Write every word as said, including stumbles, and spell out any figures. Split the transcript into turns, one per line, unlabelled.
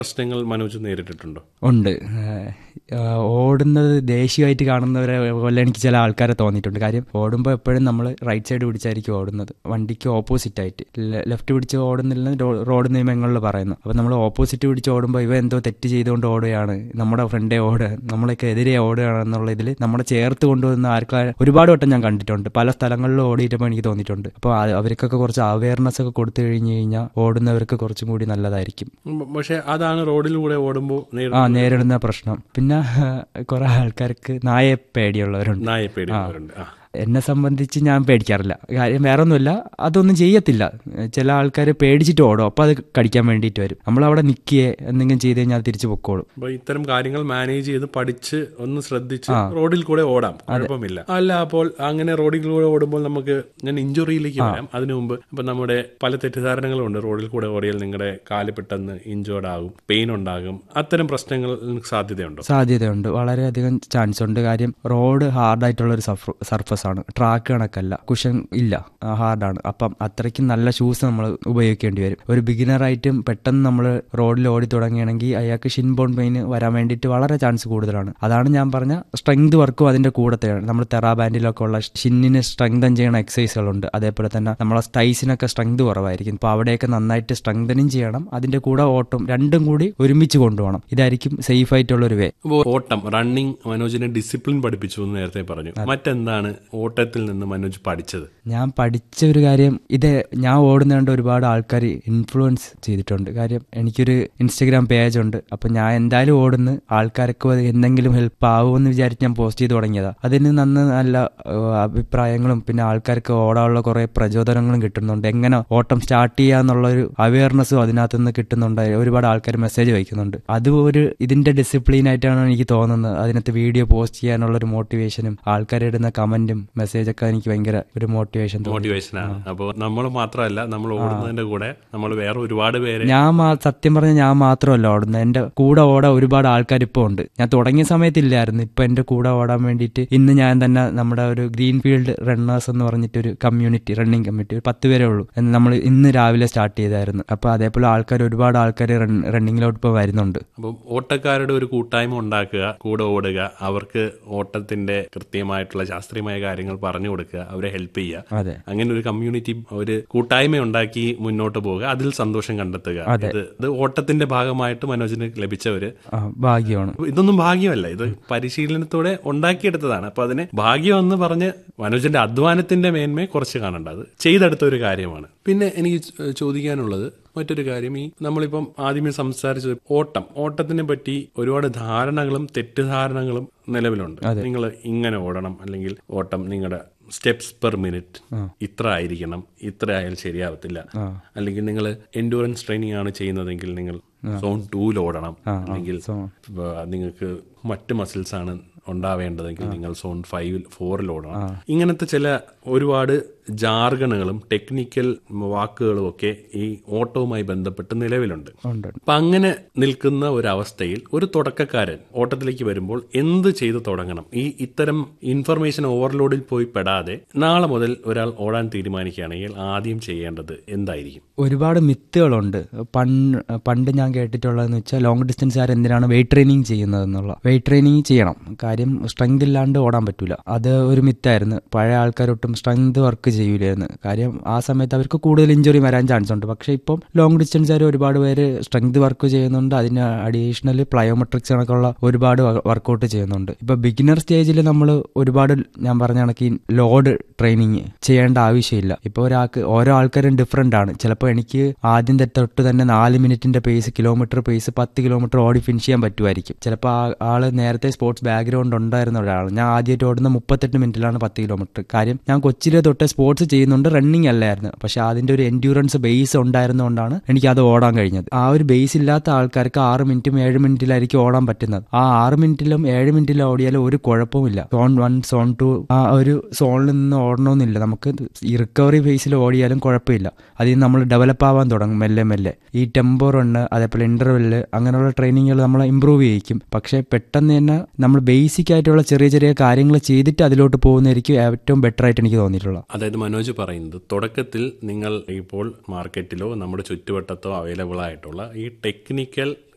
പ്രശ്നങ്ങൾ മനോജ് നേരിട്ടിട്ടുണ്ടോ?
ഉണ്ട്. ഓടുന്നത് ദേഷ്യമായിട്ട് കാണുന്നവരെ പോലെ എനിക്ക് ചില ആൾക്കാരെ തോന്നിയിട്ടുണ്ട്. കാര്യം ഓടുമ്പോൾ എപ്പോഴും നമ്മൾ റൈറ്റ് സൈഡ് പിടിച്ചായിരിക്കും ഓടുന്നത്, വണ്ടിക്ക് ഓപ്പോസിറ്റ് ആയിട്ട്. ലെഫ്റ്റ് പിടിച്ച് ഓടുന്നില്ല റോഡ് നിയമങ്ങളിൽ പറയുന്നു. അപ്പോൾ നമ്മൾ ഓപ്പോസിറ്റ് പിടിച്ച് ഓടുമ്പോൾ ഇവ എന്തോ തെറ്റ് ചെയ്തുകൊണ്ട് ഓടുകയാണ്, നമ്മുടെ ഫ്രണ്ടേ ഓടുക, നമ്മളൊക്കെ എതിരെ ഓടുകയാണ് എന്നുള്ള ഇതിൽ നമ്മളെ ചേർത്ത് കൊണ്ടുവന്ന ആൾക്കാർ ഒരുപാട് വട്ടം ഞാൻ കണ്ടിട്ടുണ്ട്. പല സ്ഥലങ്ങളിലും ഓടിയിട്ടുമ്പോൾ എനിക്ക് തോന്നിയിട്ടുണ്ട്. അപ്പോൾ അവർക്കൊക്കെ കുറച്ച് അവയർനെസ് ഒക്കെ കൊടുത്തു കഴിഞ്ഞ് കഴിഞ്ഞാൽ ഓടുന്നവർക്ക് കുറച്ചും കൂടി നല്ലതായിരിക്കും.
പക്ഷെ അതാണ് റോഡിലൂടെ ഓടുമ്പോൾ
ആ നേരിടുന്ന പ്രശ്നം. പിന്നെ കുറെ ആൾക്കാർക്ക് നായയെ പേടിയുള്ളവരുണ്ട്.
നായയെ പേടിയുള്ളവരുണ്ട്.
എന്നെ സംബന്ധിച്ച് ഞാൻ പേടിക്കാറില്ല. കാര്യം വേറെ ഒന്നുമില്ല, അതൊന്നും ചെയ്യത്തില്ല. ചില ആൾക്കാർ പേടിച്ചിട്ട് ഓടും, അപ്പോൾ അത് കടിക്കാൻ വേണ്ടിയിട്ട് വരും. നമ്മളവിടെ നിൽക്കുകയെ എന്തെങ്കിലും ചെയ്ത് കഴിഞ്ഞാൽ അത് തിരിച്ചു പൊക്കോളും.
ഇത്തരം കാര്യങ്ങൾ മാനേജ് ചെയ്ത് പഠിച്ച് ഒന്ന് ശ്രദ്ധിച്ച് റോഡിൽ കൂടെ ഓടാം, കുഴപ്പമില്ല. അല്ല, അപ്പോൾ അങ്ങനെ റോഡിൽ കൂടെ ഓടുമ്പോൾ നമുക്ക് ഞാൻ ഇഞ്ചുറിയിലേക്ക് വരാം. അതിനു മുമ്പ് ഇപ്പൊ നമ്മുടെ പല തെറ്റിദ്ധാരണകളും ഉണ്ട്. റോഡിൽ കൂടെ ഓടിയാൽ നിങ്ങളുടെ കാല് പെട്ടെന്ന് ഇഞ്ചേർഡ് ആകും, പെയിൻ ഉണ്ടാകും. അത്തരം പ്രശ്നങ്ങൾ സാധ്യതയുണ്ടോ?
സാധ്യതയുണ്ട്, വളരെയധികം ചാൻസ് ഉണ്ട്. കാര്യം റോഡ് ഹാർഡായിട്ടുള്ള ഒരു സർഫസ് ആണ്, ട്രാക്ക് കണക്കല്ല, കുഷൻ ഇല്ല, ഹാർഡാണ്. അപ്പം അത്രയ്ക്കും നല്ല ഷൂസ് നമ്മൾ ഉപയോഗിക്കേണ്ടി വരും. ഒരു ബിഗിനറായിട്ടും പെട്ടെന്ന് നമ്മൾ റോഡിൽ ഓടി തുടങ്ങുകയാണെങ്കിൽ അയാൾക്ക് ഷിൻ ബോൺ പെയിൻ വരാൻ വേണ്ടിയിട്ട് വളരെ ചാൻസ് കൂടുതലാണ്. അതാണ് ഞാൻ പറഞ്ഞ സ്ട്രെങ്ത് വർക്കും അതിന്റെ കൂടത്തെയാണ്. നമ്മൾ തെറാ ബാൻഡിലൊക്കെ ഉള്ള ഷിന്നിന് സ്ട്രെങ്തൻ ചെയ്യുന്ന എക്സസൈസുകളുണ്ട്. അതേപോലെ തന്നെ നമ്മളെ സ്റ്റൈസിനൊക്കെ സ്ട്രെങ്ത് കുറവായിരിക്കും. അപ്പോൾ അവിടെയൊക്കെ നന്നായിട്ട് സ്ട്രെങ്തനും ചെയ്യണം, അതിന്റെ കൂടെ ഓട്ടം രണ്ടും കൂടി ഒരുമിച്ച് കൊണ്ടുപോകണം. ഇതായിരിക്കും സേഫ് ആയിട്ടുള്ള ഒരു വേ.
ഓട്ടം, റണ്ണിങ് മനോജിനെ ഡിസിപ്ലിൻ പഠിപ്പിച്ചു എന്ന് നേരത്തെ പറഞ്ഞു. മറ്റെന്താണ് ഓട്ടത്തിൽ നിന്ന് മനോജ് പഠിച്ചത്?
ഞാൻ പഠിച്ച ഒരു കാര്യം, ഇത് ഞാൻ ഓടുന്നതുകൊണ്ട് ഒരുപാട് ആൾക്കാർ ഇൻഫ്ലുവൻസ് ചെയ്തിട്ടുണ്ട്. കാര്യം എനിക്കൊരു ഇൻസ്റ്റഗ്രാം പേജ് ഉണ്ട്. അപ്പം ഞാൻ എന്തായാലും ഓടുന്ന ആൾക്കാർക്ക് എന്തെങ്കിലും ഹെൽപ്പ് ആവുമെന്ന് വിചാരിച്ച് ഞാൻ പോസ്റ്റ് ചെയ്ത് തുടങ്ങിയതാണ്. അതിന് നന്ന നല്ല അഭിപ്രായങ്ങളും പിന്നെ ആൾക്കാർക്ക് ഓടാനുള്ള കുറെ പ്രചോദനങ്ങളും കിട്ടുന്നുണ്ട്. എങ്ങനെ ഓട്ടം സ്റ്റാർട്ട് ചെയ്യാന്നുള്ളൊരു അവയർനെസ്സും അതിനകത്ത് നിന്ന് കിട്ടുന്നുണ്ട്. ഒരുപാട് ആൾക്കാർ മെസ്സേജ് വയ്ക്കുന്നുണ്ട്. അത് ഒരു ഇതിന്റെ ഡിസിപ്ലിൻ ആയിട്ടാണ് എനിക്ക് തോന്നുന്നത്. അതിനകത്ത് വീഡിയോ പോസ്റ്റ് ചെയ്യാനുള്ളൊരു മോട്ടിവേഷനും ആൾക്കാരിടുന്ന കമന്റും മെസ്സേജൊക്കെ എനിക്ക് ഭയങ്കര ഒരു മോട്ടിവേഷൻ
മോട്ടിവേഷനാണ്. അപ്പോൾ നമ്മൾ മാത്രമല്ല, നമ്മൾ ഓടുന്നതിന്റെ കൂടെ നമ്മൾ വേറെ ഒരുപാട് പേര്, ഞാൻ
സത്യം പറഞ്ഞാൽ ഞാൻ മാത്രമല്ല ഓടുന്നത്, എന്റെ കൂടെ ഓടാൻ ഒരുപാട് ആൾക്കാർ ഇപ്പോൾ ഉണ്ട്. ഞാൻ തുടങ്ങിയ സമയത്തില്ലായിരുന്നു. ഇപ്പൊ എന്റെ കൂടെ ഓടാൻ വേണ്ടിയിട്ട് ഇന്ന് ഞാൻ തന്നെ നമ്മുടെ ഒരു ഗ്രീൻ ഫീൽഡ് റണ്ണേഴ്സ് എന്ന് പറഞ്ഞിട്ടൊരു കമ്മ്യൂണിറ്റി, റണ്ണിങ് കമ്മ്യൂണിറ്റി, ഒരു പത്ത് പേരേ ഉള്ളൂ. നമ്മൾ ഇന്ന് രാവിലെ സ്റ്റാർട്ട് ചെയ്തായിരുന്നു. അപ്പൊ അതേപോലെ ആൾക്കാർ ഒരുപാട് ആൾക്കാർ റണ്ണിങ്ങിലോട്ട് ഇപ്പോൾ വരുന്നുണ്ട്.
അപ്പം ഓട്ടക്കാരുടെ ഒരു കൂട്ടായ്മ ഉണ്ടാക്കുക, കൂടെ ഓടുക, അവർക്ക് ഓട്ടത്തിന്റെ കൃത്യമായിട്ടുള്ള ശാസ്ത്രീയമായ കാര്യങ്ങൾ പറഞ്ഞു കൊടുക്കുക, അവരെ ഹെൽപ്പ് ചെയ്യുക. അങ്ങനെ ഒരു കമ്മ്യൂണിറ്റി, ഒരു കൂട്ടായ്മ ഉണ്ടാക്കി മുന്നോട്ട് പോവുക, അതിൽ സന്തോഷം കണ്ടെത്തുക. ഇത് ഓട്ടത്തിന്റെ ഭാഗമായിട്ട് മനോജിന് ലഭിച്ച ഒരു
ഭാഗ്യമാണ്.
ഇതൊന്നും ഭാഗ്യമല്ല, ഇത് പരിശീലനത്തോടെ ഉണ്ടാക്കിയെടുത്തതാണ്. അപ്പൊ അതിനെ ഭാഗ്യം എന്ന് പറഞ്ഞ് മനോജിന്റെ അധ്വാനത്തിന്റെ മേന്മയെ കുറച്ച് കാണണ്ട, അത് ചെയ്തെടുത്ത ഒരു കാര്യമാണ്. പിന്നെ എനിക്ക് ചോദിക്കാനുള്ളത് മറ്റൊരു കാര്യം, ഈ നമ്മളിപ്പം ആദ്യമേ സംസാരിച്ചത് ഓട്ടം, ഓട്ടത്തിനെ പറ്റി ഒരുപാട് ധാരണകളും തെറ്റിദ്ധാരണകളും നിലവിലുണ്ട്. നിങ്ങൾ ഇങ്ങനെ ഓടണം, അല്ലെങ്കിൽ ഓട്ടം നിങ്ങളുടെ സ്റ്റെപ്സ് പെർ മിനിറ്റ് ഇത്ര ആയിരിക്കണം, ഇത്ര ആയാൽ ശരിയാവത്തില്ല, അല്ലെങ്കിൽ നിങ്ങൾ എൻഡ്യൂറൻസ് ട്രെയിനിങ് ആണ് ചെയ്യുന്നതെങ്കിൽ നിങ്ങൾ സോൺ ടൂയിൽ ഓടണം, അല്ലെങ്കിൽ നിങ്ങൾക്ക് മറ്റ് മസിൽസ് ആണ് ഉണ്ടാവേണ്ടതെങ്കിൽ നിങ്ങൾ സോൺ ഫൈവിൽ ഫോറിൽ ഓടണം. ഇങ്ങനത്തെ ചില ഒരുപാട് ജാർഗണുകളും ടെക്നിക്കൽ വാക്കുകളും ഒക്കെ ഈ ഓട്ടവുമായി ബന്ധപ്പെട്ട് നിലവിലുണ്ട്. അപ്പൊ അങ്ങനെ നിൽക്കുന്ന ഒരവസ്ഥയിൽ ഒരു തുടക്കക്കാരൻ ഓട്ടത്തിലേക്ക് വരുമ്പോൾ എന്ത് ചെയ്ത് തുടങ്ങണം? ഈ ഇത്തരം ഇൻഫർമേഷൻ ഓവർലോഡിൽ പോയി പെടാതെ നാളെ മുതൽ ഒരാൾ ഓടാൻ തീരുമാനിക്കുകയാണെങ്കിൽ ആദ്യം ചെയ്യേണ്ടത് എന്തായിരിക്കും?
ഒരുപാട് മിത്തുകളുണ്ട്. പണ്ട് ഞാൻ കേട്ടിട്ടുള്ളതെന്ന് വെച്ചാൽ ലോങ് ഡിസ്റ്റൻസുകാർ എന്തിനാണ് വെയിറ്റ് ട്രെയിനിങ് ചെയ്യുന്നത് എന്നുള്ള. വെയിറ്റ് ട്രെയിനിങ് ചെയ്യണം, കാര്യം സ്ട്രെങ്ത് ഇല്ലാണ്ട് ഓടാൻ പറ്റൂല. അത് ഒരു മിത്തായിരുന്നു. പഴയ ആൾക്കാരൊട്ടും സ്ട്രെങ്ത് വർക്ക് ചെയ്യൂലായിരുന്നു. കാര്യം ആ സമയത്ത് അവർക്ക് കൂടുതൽ ഇഞ്ചുറി വരാൻ ചാൻസ് ഉണ്ട്. പക്ഷെ ഇപ്പം ലോങ് ഡിസ്റ്റൻസുകാർ ഒരുപാട് പേര് സ്ട്രെങ്ത് വർക്ക് ചെയ്യുന്നുണ്ട്. അതിന് അഡീഷണൽ പ്ലയോമെട്രിക്സ് കണക്കുള്ള ഒരുപാട് വർക്കൗട്ട് ചെയ്യുന്നുണ്ട്. ഇപ്പൊ ബിഗിനർ സ്റ്റേജിൽ നമ്മൾ ഒരുപാട്, ഞാൻ പറഞ്ഞ കണക്ക് ലോഡ് ട്രെയിനിങ് ചെയ്യേണ്ട ആവശ്യമില്ല. ഇപ്പൊ ഒരാൾക്ക് ഓരോ ആൾക്കാരും ഡിഫറെന്റ് ആണ്. ചിലപ്പോൾ എനിക്ക് ആദ്യം തൊട്ട് തന്നെ നാല് മിനിറ്റിന്റെ പേസ്, കിലോമീറ്റർ പേസ്, പത്ത് കിലോമീറ്റർ ഓടി ഫിനിഷ് ചെയ്യാൻ പറ്റുമായിരിക്കും. ചിലപ്പോൾ ആ ആള് നേരത്തെ സ്പോർട്സ് ബാക്ക്ഗ്രൗണ്ട് ഉണ്ടായിരുന്ന ഒരാൾ. ഞാൻ ആദ്യമായിട്ട് ഓടുന്ന മുപ്പത്തെട്ട് മിനിറ്റിലാണ് പത്ത് കിലോമീറ്റർ. കാര്യം ഞാൻ കൊച്ചിലെ തൊട്ട് സ്പോർട്സ് ചെയ്യുന്നുണ്ട്, റണ്ണിങ് അല്ലായിരുന്നു. പക്ഷെ അതിന്റെ ഒരു എൻഡ്യൂറൻസ് ബേസ് ഉണ്ടായിരുന്നുകൊണ്ടാണ് എനിക്ക് അത് ഓടാൻ കഴിഞ്ഞത്. ആ ഒരു ബേസ് ഇല്ലാത്ത ആൾക്കാർക്ക് ആറ് മിനിറ്റും ഏഴ് മിനിറ്റിലായിരിക്കും ഓടാൻ പറ്റുന്നത്. ആ ആറ് മിനിറ്റിലും ഏഴ് മിനിറ്റിലും ഓടിയാലും ഒരു കുഴപ്പമില്ല. സോൺ വൺ, സോൺ ടു, ആ ഒരു സോണിൽ നിന്ന് ഓടണമെന്നില്ല. നമുക്ക് ഈ റിക്കവറി ഫേസിൽ ഓടിയാലും കുഴപ്പമില്ല. അതിൽ നമ്മൾ ഡെവലപ്പ് ആവാൻ തുടങ്ങും മെല്ലെ മെല്ലെ. ഈ ടെമ്പോ റണ്ണ്, അതേപോലെ ഇന്റർവെല്ല്, അങ്ങനെയുള്ള ട്രെയിനിങ്ങുകൾ നമ്മൾ ഇമ്പ്രൂവ് ചെയ്യിക്കും. പക്ഷെ പെട്ടെന്ന് തന്നെ നമ്മൾ ബേസിക് ആയിട്ടുള്ള ചെറിയ ചെറിയ കാര്യങ്ങൾ ചെയ്തിട്ട് അതിലോട്ട് പോകുന്നതായിരിക്കും ഏറ്റവും ബെറ്റർ ആയിട്ട് എനിക്ക് തോന്നിയിട്ടുള്ളത്.
അതായത് മനോജ് പറയുന്നത്, തുടക്കത്തിൽ നിങ്ങൾ ഇപ്പോൾ മാർക്കറ്റിലോ നമ്മുടെ ചുറ്റുവട്ടത്തോ അവൈലബിൾ ആയിട്ടുള്ള ഈ ടെക്നിക്കൽ